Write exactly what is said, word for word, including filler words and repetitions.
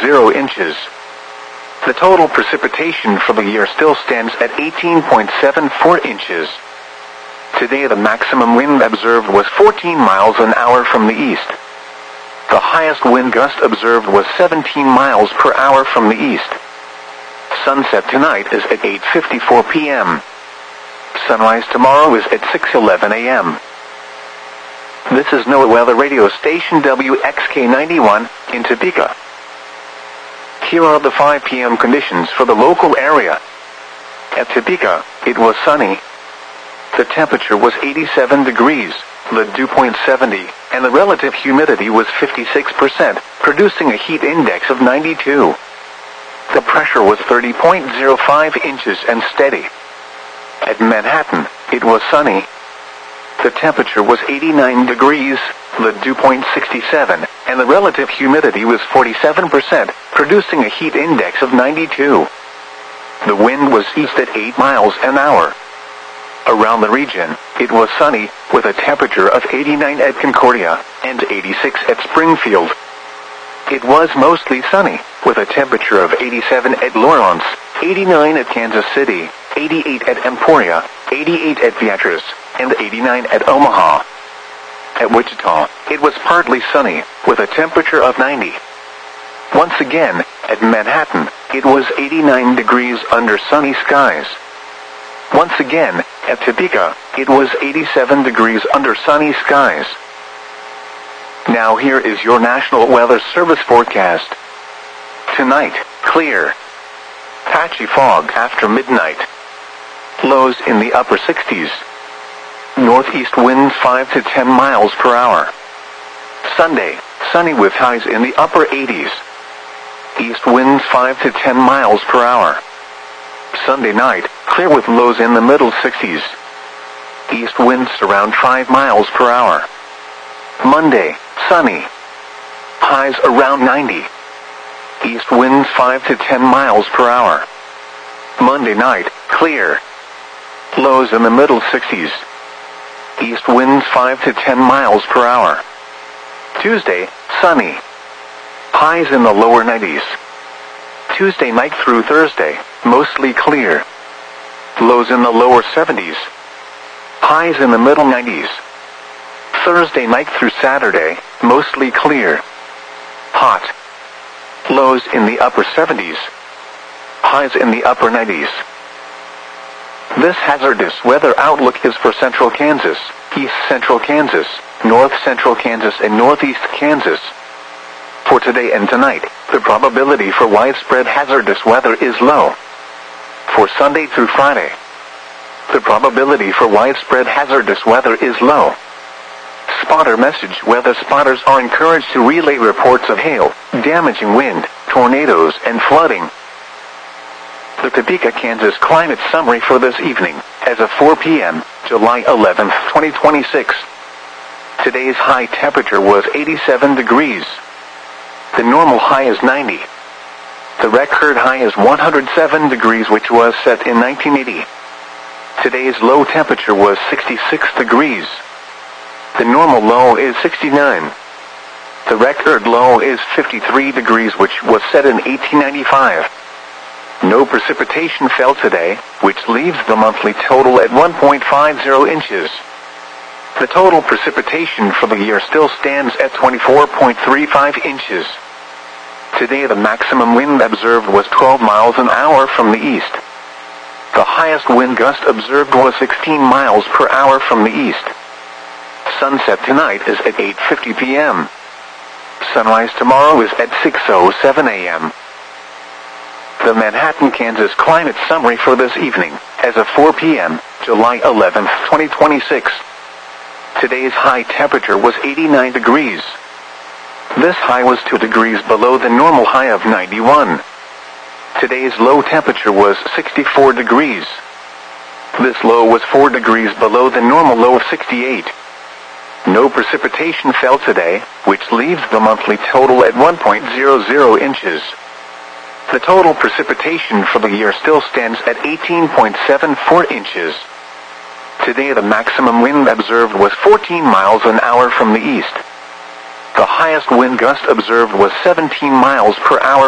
zero inches. The total precipitation for the year still stands at eighteen point seven four inches. Today the maximum wind observed was fourteen miles an hour from the east. The highest wind gust observed was seventeen miles per hour from the east. Sunset tonight is at eight fifty-four p m Sunrise tomorrow is at six eleven a m This is NOAA Weather Radio Station W X K ninety-one in Topeka. Here are the five p m conditions for the local area. At Topeka, it was sunny. The temperature was eighty-seven degrees, the dew point seventy, and the relative humidity was fifty-six percent, producing a heat index of ninety-two. The pressure was thirty point zero five inches and steady. At Manhattan, it was sunny. The temperature was eighty-nine degrees, the dew point sixty-seven, and the relative humidity was forty-seven percent, producing a heat index of ninety-two. The wind was east at eight miles an hour. Around the region, it was sunny, with a temperature of eighty-nine at Concordia, and eighty-six at Springfield. It was mostly sunny, with a temperature of eighty-seven at Lawrence, eighty-nine at Kansas City, eighty-eight at Emporia, eighty-eight at Beatrice, and eighty-nine at Omaha. At Wichita, it was partly sunny, with a temperature of ninety. Once again, at Manhattan, it was eighty-nine degrees under sunny skies. Once again, at Topeka, it was eighty-seven degrees under sunny skies. Now here is your National Weather Service forecast. Tonight, clear. Patchy fog after midnight. Lows in the upper sixties. Northeast winds five to ten miles per hour. Sunday, sunny with highs in the upper eighties. East winds five to ten miles per hour. Sunday night, clear with lows in the middle sixties. East winds around five miles per hour. Monday, sunny. Highs around ninety. East winds five to ten miles per hour. Monday night, clear. Lows in the middle sixties. East winds five to ten miles per hour. Tuesday, sunny. Highs in the lower nineties. Tuesday night through Thursday, mostly clear. Lows in the lower seventies. Highs in the middle nineties. Thursday night through Saturday, mostly clear. Hot. Lows in the upper seventies. Highs in the upper nineties. This hazardous weather outlook is for central Kansas, east central Kansas, north central Kansas, and northeast Kansas. For today and tonight, the probability for widespread hazardous weather is low. For Sunday through Friday, the probability for widespread hazardous weather is low. Spotter message: weather spotters are encouraged to relay reports of hail, damaging wind, tornadoes, and flooding. The Topeka, Kansas climate summary for this evening, as of four p m, July eleventh, twenty twenty-six. Today's high temperature was eighty-seven degrees. The normal high is ninety. The record high is one hundred seven degrees, which was set in nineteen eighty. Today's low temperature was sixty-six degrees. The normal low is sixty-nine. The record low is fifty-three degrees, which was set in eighteen ninety-five. No precipitation fell today, which leaves the monthly total at one point five zero inches. The total precipitation for the year still stands at twenty-four point three five inches. Today the maximum wind observed was twelve miles an hour from the east. The highest wind gust observed was sixteen miles per hour from the east. Sunset tonight is at eight fifty p m Sunrise tomorrow is at six oh seven a m The Manhattan, Kansas climate summary for this evening, as of four p m, July eleventh, twenty twenty-six. Today's high temperature was eighty-nine degrees. This high was two degrees below the normal high of ninety-one. Today's low temperature was sixty-four degrees. This low was four degrees below the normal low of sixty-eight. No precipitation fell today, which leaves the monthly total at one point zero zero inches. The total precipitation for the year still stands at eighteen point seven four inches. Today the maximum wind observed was fourteen miles an hour from the east. The highest wind gust observed was seventeen miles per hour